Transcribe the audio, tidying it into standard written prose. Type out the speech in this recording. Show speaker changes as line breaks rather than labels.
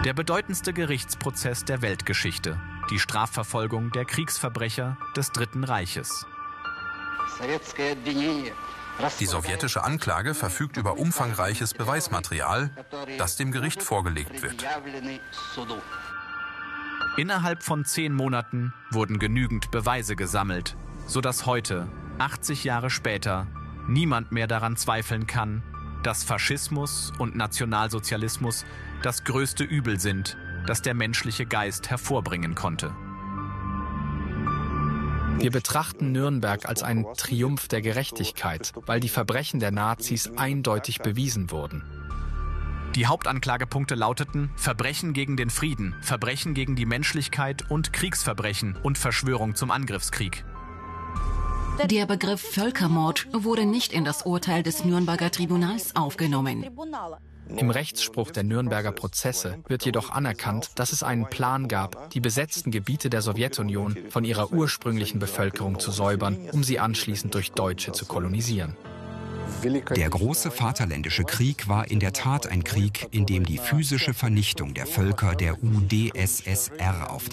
Der bedeutendste Gerichtsprozess der Weltgeschichte. Die Strafverfolgung der Kriegsverbrecher des Dritten Reiches.
Die sowjetische Anklage verfügt über umfangreiches Beweismaterial, das dem Gericht vorgelegt wird.
Innerhalb von 10 Monaten wurden genügend Beweise gesammelt, sodass heute, 80 Jahre später, niemand mehr daran zweifeln kann, dass Faschismus und Nationalsozialismus das größte Übel sind, das der menschliche Geist hervorbringen konnte.
Wir betrachten Nürnberg als einen Triumph der Gerechtigkeit, weil die Verbrechen der Nazis eindeutig bewiesen wurden.
Die Hauptanklagepunkte lauteten Verbrechen gegen den Frieden, Verbrechen gegen die Menschlichkeit und Kriegsverbrechen und Verschwörung zum Angriffskrieg.
Der Begriff Völkermord wurde nicht in das Urteil des Nürnberger Tribunals aufgenommen.
Im Rechtsspruch der Nürnberger Prozesse wird jedoch anerkannt, dass es einen Plan gab, die besetzten Gebiete der Sowjetunion von ihrer ursprünglichen Bevölkerung zu säubern, um sie anschließend durch Deutsche zu kolonisieren.
Der große Vaterländische Krieg war in der Tat ein Krieg, in dem die physische Vernichtung der Völker der UdSSR auf